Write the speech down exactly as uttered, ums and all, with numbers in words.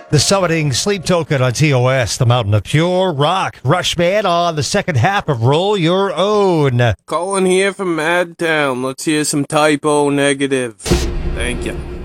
The summoning Sleep Token on T O S, the mountain of pure rock. Rushman on the second half of Roll Your Own. Colin here from Madtown. Let's hear some Typo Negative. Thank you.